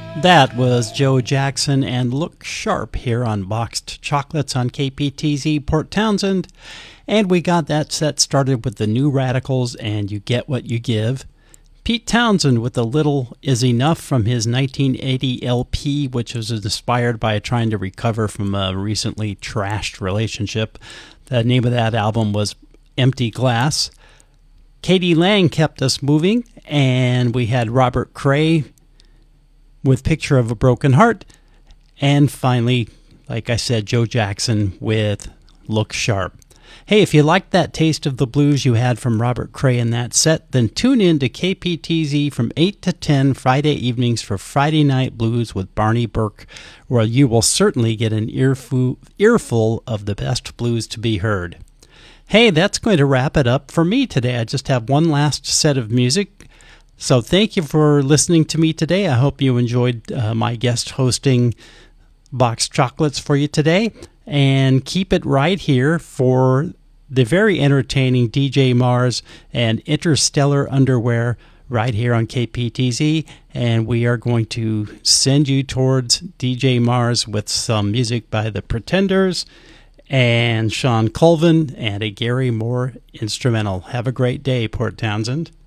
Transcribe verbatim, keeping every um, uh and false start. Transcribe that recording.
That was Joe Jackson and Look Sharp here on Boxed Chocolates on K P T Z Port Townsend. And we got that set started with the New Radicals and You Get What You Give. Pete Townsend with A Little Is Enough from his nineteen eighty L P, which was inspired by trying to recover from a recently trashed relationship. The name of that album was Empty Glass. Katie Lang kept us moving, and we had Robert Cray with Picture of a Broken Heart. And finally, like I said, Joe Jackson with Look Sharp. Hey, if you liked that taste of the blues you had from Robert Cray in that set, then tune in to K P T Z from eight to ten Friday evenings for Friday Night Blues with Barney Burke, where you will certainly get an earful, earful of the best blues to be heard. Hey, that's going to wrap it up for me today. I just have one last set of music. So thank you for listening to me today. I hope you enjoyed uh, my guest hosting Boxed Chocolates for you today. And keep it right here for the very entertaining D J Mars and Interstellar Underwear right here on K P T Z. And we are going to send you towards D J Mars with some music by The Pretenders and Sean Colvin and a Gary Moore instrumental. Have a great day, Port Townsend.